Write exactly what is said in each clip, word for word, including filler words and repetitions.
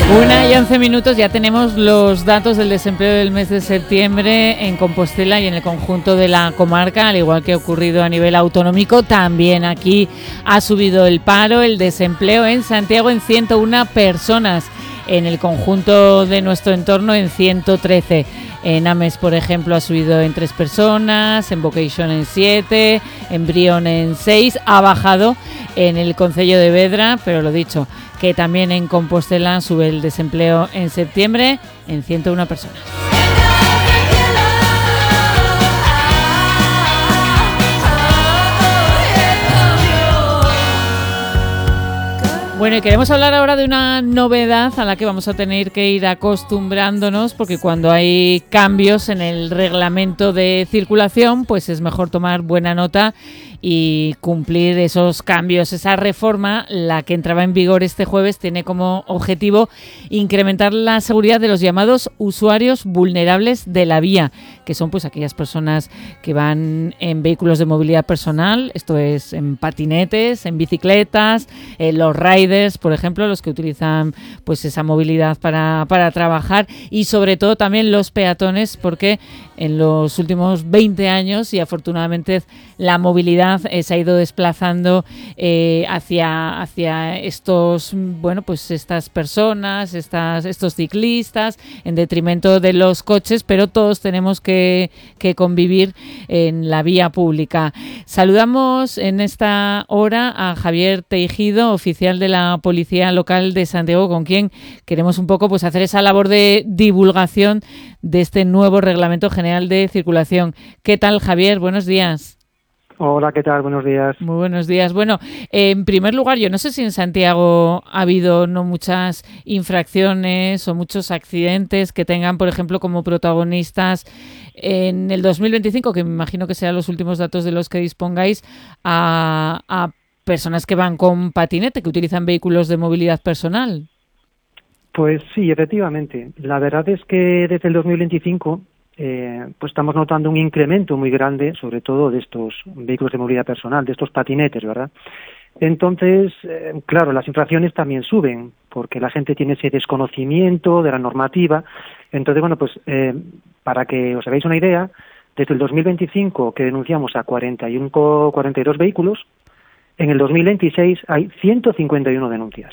Una y once minutos, ya tenemos los datos del desempleo del mes de septiembre en Compostela y en el conjunto de la comarca, al igual que ha ocurrido a nivel autonómico. También aquí ha subido el paro, el desempleo en Santiago en ciento una personas, en el conjunto de nuestro entorno en ciento trece. En Ames, por ejemplo, ha subido en tres personas, en Vocation en siete, en Brión en seis, ha bajado en el concello de Vedra, pero lo dicho, que también en Compostela sube el desempleo en septiembre en ciento una personas. Bueno, y queremos hablar ahora de una novedad a la que vamos a tener que ir acostumbrándonos, porque cuando hay cambios en el reglamento de circulación, pues es mejor tomar buena nota y cumplir esos cambios. Esa reforma, la que entraba en vigor este jueves, tiene como objetivo incrementar la seguridad de los llamados usuarios vulnerables de la vía, que son pues aquellas personas que van en vehículos de movilidad personal, esto es en patinetes, en bicicletas, en los riders, por ejemplo, los que utilizan pues esa movilidad para, para trabajar, y sobre todo también los peatones, porque en los últimos veinte años, y afortunadamente la movilidad eh, se ha ido desplazando eh, hacia, hacia estos, bueno, pues estas personas, estas, estos ciclistas, en detrimento de los coches, pero todos tenemos que, que convivir en la vía pública. Saludamos en esta hora a Javier Teijido, oficial de la Policía Local de Santiago, con quien queremos un poco pues hacer esa labor de divulgación de este nuevo Reglamento General de Circulación. ¿Qué tal, Javier? Buenos días. Hola, ¿qué tal? Buenos días. Muy buenos días. Bueno, eh, en primer lugar, yo no sé si en Santiago ha habido no muchas infracciones o muchos accidentes que tengan, por ejemplo, como protagonistas en el dos mil veinticinco, que me imagino que sean los últimos datos de los que dispongáis, a, a personas que van con patinete, que utilizan vehículos de movilidad personal. Pues sí, efectivamente. La verdad es que desde el dos mil veinticinco eh, pues estamos notando un incremento muy grande, sobre todo de estos vehículos de movilidad personal, de estos patinetes, ¿verdad? Entonces, eh, claro, las infracciones también suben, porque la gente tiene ese desconocimiento de la normativa. Entonces, bueno, pues eh, para que os hagáis una idea, desde el dos mil veinticinco, que denunciamos a cuarenta y uno, cuarenta y dos vehículos, en el dos mil veintiséis hay ciento cincuenta y uno denuncias.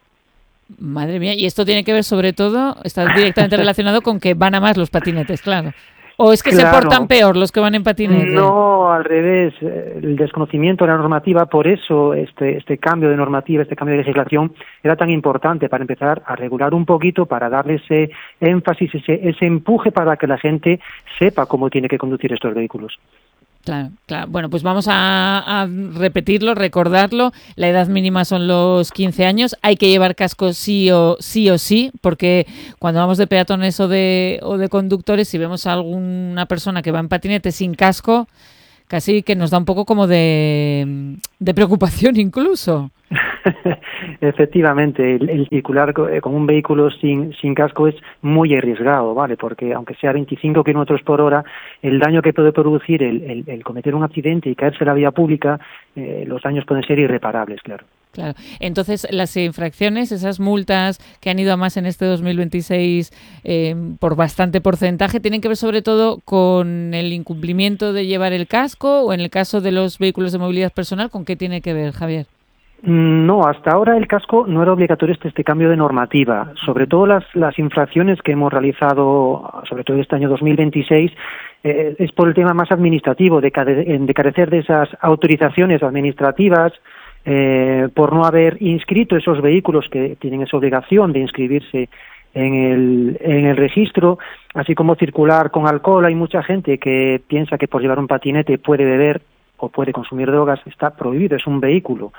Madre mía, y esto tiene que ver sobre todo, está directamente relacionado con que van a más los patinetes, claro. ¿O es que claro, se portan peor los que van en patinete? No, al revés, el desconocimiento de la normativa, por eso este, este cambio de normativa, este cambio de legislación era tan importante para empezar a regular un poquito, para darle ese énfasis, ese, ese empuje para que la gente sepa cómo tiene que conducir estos vehículos. Claro, claro. Bueno, pues vamos a, a repetirlo, recordarlo. La edad mínima son los quince años. Hay que llevar casco sí o sí o sí, porque cuando vamos de peatones o de o de conductores, si vemos a alguna persona que va en patinete sin casco, casi que nos da un poco como de, de preocupación incluso. Efectivamente, el, el circular con un vehículo sin, sin casco es muy arriesgado, ¿vale? Porque aunque sea veinticinco kilómetros por hora, el daño que puede producir el, el, el cometer un accidente y caerse en la vía pública, eh, los daños pueden ser irreparables, claro. Claro. Entonces, las infracciones, esas multas que han ido a más en este dos mil veintiséis eh, por bastante porcentaje, ¿tienen que ver sobre todo con el incumplimiento de llevar el casco o en el caso de los vehículos de movilidad personal? ¿Con qué tiene que ver, Javier? No, hasta ahora el casco no era obligatorio este, este cambio de normativa. Sobre todo las, las infracciones que hemos realizado, sobre todo este año dos mil veintiséis, eh, es por el tema más administrativo, de, de carecer de esas autorizaciones administrativas, eh, por no haber inscrito esos vehículos que tienen esa obligación de inscribirse en el, en el registro, así como circular con alcohol. Hay mucha gente que piensa que por llevar un patinete puede beber o puede consumir drogas. Está prohibido, es un vehículo.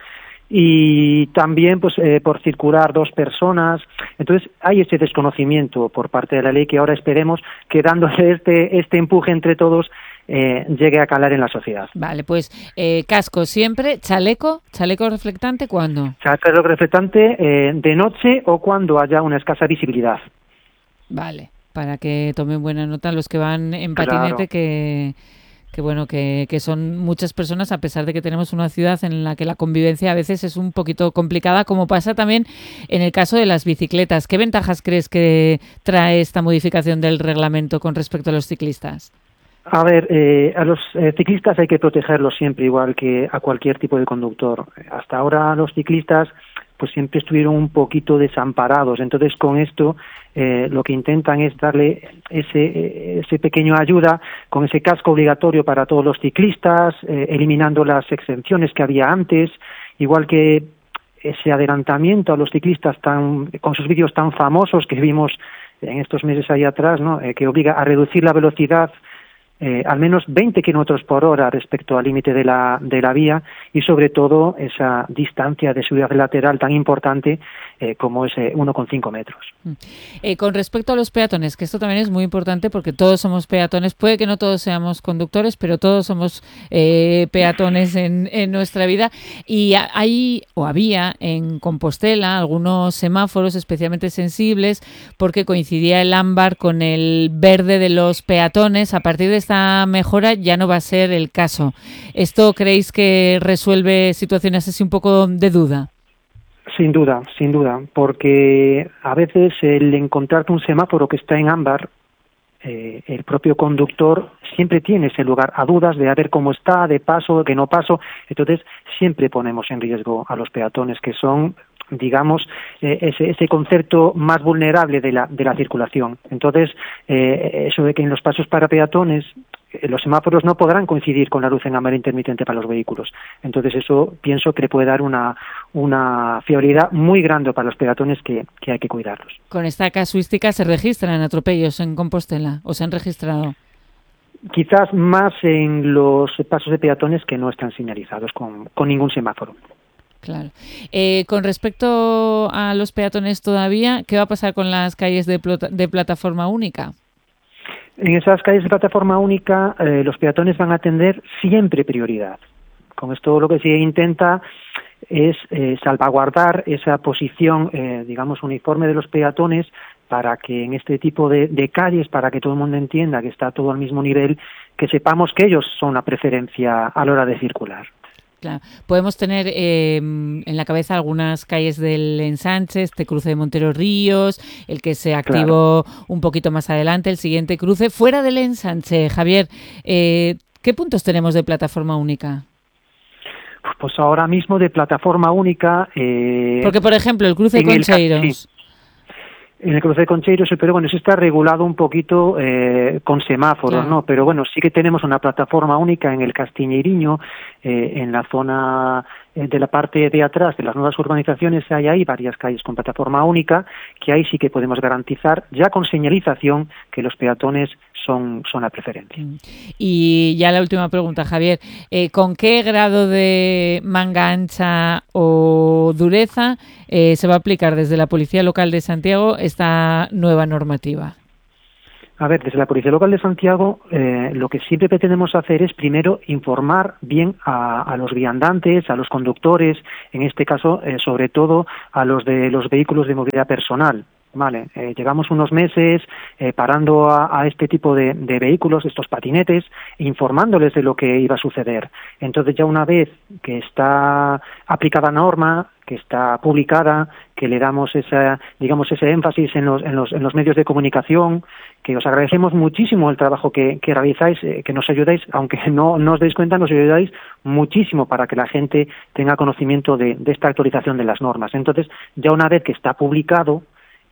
Y también pues eh, por circular dos personas. Entonces hay ese desconocimiento por parte de la ley que ahora esperemos que dándole este este empuje entre todos eh, llegue a calar en la sociedad. Vale, pues eh, casco siempre, chaleco, chaleco reflectante, ¿cuándo? Chaleco reflectante eh, de noche o cuando haya una escasa visibilidad. Vale, para que tomen buena nota los que van en patinete, claro, que que bueno, que, que son muchas personas, a pesar de que tenemos una ciudad en la que la convivencia a veces es un poquito complicada, como pasa también en el caso de las bicicletas. ¿Qué ventajas crees que trae esta modificación del reglamento con respecto a los ciclistas? A ver, eh, a los eh, ciclistas hay que protegerlos siempre, igual que a cualquier tipo de conductor. Hasta ahora los ciclistas pues siempre estuvieron un poquito desamparados. Entonces, con esto eh, lo que intentan es darle ese, ese pequeño ayuda con ese casco obligatorio para todos los ciclistas, eh, eliminando las exenciones que había antes, igual que ese adelantamiento a los ciclistas tan con sus vídeos tan famosos que vimos en estos meses ahí atrás, ¿no? Eh, que obliga a reducir la velocidad Eh, al menos veinte kilómetros por hora respecto al límite de la, de la vía, y sobre todo esa distancia de seguridad lateral tan importante eh, como es eh, uno coma cinco metros. Eh, con respecto a los peatones, que esto también es muy importante porque todos somos peatones, puede que no todos seamos conductores, pero todos somos eh, peatones en, en nuestra vida, y hay o había en Compostela algunos semáforos especialmente sensibles porque coincidía el ámbar con el verde de los peatones. A partir de esta mejora ya no va a ser el caso. ¿Esto creéis que resuelve situaciones así un poco de duda? Sin duda, sin duda, porque a veces el encontrarte un semáforo que está en ámbar, eh, el propio conductor siempre tiene ese lugar a dudas de a ver cómo está, de paso, que no paso. Entonces siempre ponemos en riesgo a los peatones, que son, digamos, eh, ese, ese concepto más vulnerable de la, de la circulación. Entonces, eh, eso de que en los pasos para peatones eh, los semáforos no podrán coincidir con la luz en ámbar intermitente para los vehículos. Entonces, eso pienso que le puede dar una, una fiabilidad muy grande para los peatones que, que hay que cuidarlos. Con esta casuística, ¿se registran atropellos en Compostela o se han registrado? Quizás más en los pasos de peatones que no están señalizados con, con ningún semáforo. Claro. Eh, con respecto a los peatones todavía, ¿qué va a pasar con las calles de, plota, de plataforma única? En esas calles de plataforma única, eh, los peatones van a tener siempre prioridad. Con esto lo que se intenta es eh, salvaguardar esa posición, eh, digamos, uniforme de los peatones, para que en este tipo de, de calles, para que todo el mundo entienda que está todo al mismo nivel, que sepamos que ellos son la preferencia a la hora de circular. Claro. Podemos tener eh, en la cabeza algunas calles del ensanche, este cruce de Montero Ríos, el que se activó claro. un poquito más adelante, el siguiente cruce. Fuera del ensanche, Javier, eh, ¿qué puntos tenemos de plataforma única? Pues ahora mismo de plataforma única... Eh, Porque, por ejemplo, el cruce de Concheiros... Sí. En el cruce de Concheiros, pero bueno, eso está regulado un poquito eh, con semáforos, claro. ¿no? Pero bueno, sí que tenemos una plataforma única en el Castiñeiriño, eh, en la zona eh, de la parte de atrás de las nuevas urbanizaciones hay ahí varias calles con plataforma única, que ahí sí que podemos garantizar, ya con señalización, que los peatones son, son la preferencia. Y ya la última pregunta, Javier, eh, ¿con qué grado de manga ancha o dureza eh, se va a aplicar desde la Policía Local de Santiago esta nueva normativa? A ver, desde la Policía Local de Santiago eh, lo que siempre pretendemos hacer es primero informar bien a, a los viandantes, a los conductores, en este caso eh, sobre todo a los de los vehículos de movilidad personal. Vale, eh, llevamos unos meses eh, parando a, a este tipo de, de vehículos, estos patinetes, informándoles de lo que iba a suceder. Entonces ya una vez que está aplicada la norma, que está publicada, que le damos esa, digamos, ese énfasis en los, en los, en los medios de comunicación, que os agradecemos muchísimo el trabajo que, que realizáis, eh, que nos ayudáis, aunque no, no os deis cuenta, nos ayudáis muchísimo para que la gente tenga conocimiento de, de esta actualización de las normas. Entonces, ya una vez que está publicado,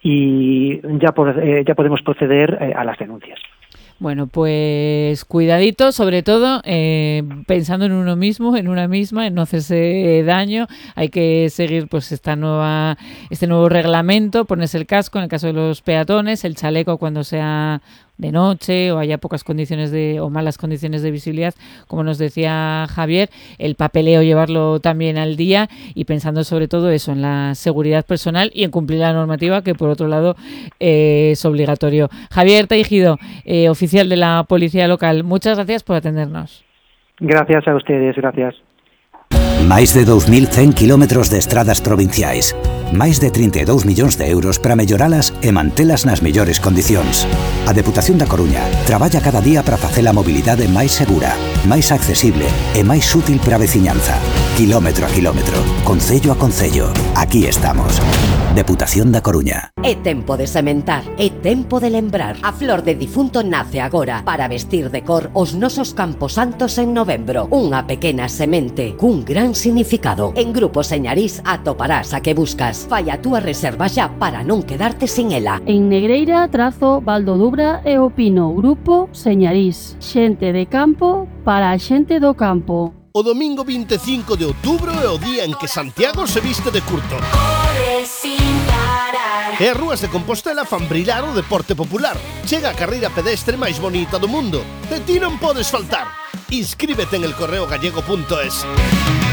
y ya, eh, ya podemos proceder eh, a las denuncias. Bueno, pues cuidadito, sobre todo eh, pensando en uno mismo, en una misma, en no hacerse daño. Hay que seguir pues esta nueva, este nuevo reglamento, ponerse el casco en el caso de los peatones, el chaleco cuando sea de noche o haya pocas condiciones de o malas condiciones de visibilidad, como nos decía Javier, el papeleo llevarlo también al día y pensando sobre todo eso, en la seguridad personal y en cumplir la normativa, que por otro lado eh, es obligatorio. Javier Teijido, eh, oficial de la Policía Local, muchas gracias por atendernos. Gracias a ustedes, gracias. Máis de dous mil cen quilómetros de estradas provinciais. Máis de trinta e dous millóns de euros para melloralas e mantelas nas mellores condicións. A Deputación da Coruña traballa cada día para facer a mobilidade máis segura. máis accesible e máis útil para a veciñanza. Kilómetro a kilómetro, concello a concello. Aquí estamos. Deputación da Coruña. É tempo de sementar, é tempo de lembrar. A flor de difunto nace agora para vestir de cor os nosos camposantos en novembro. Unha pequena semente cun gran significado. En Grupo Señarís atoparás a que buscas. Fai a túa reserva xa para non quedarte sin ela. En Negreira, Trazo, Valdodubra e o Pino. Grupo Señarís. Xente de campo para a xente do campo. O domingo vinte e cinco de outubro é o día en que Santiago se viste de curto. E as rúas de Compostela fan brillar o deporte popular. Chega a carreira pedestre máis bonita do mundo. De ti non podes faltar. Inscríbete en el correo gallego punto es.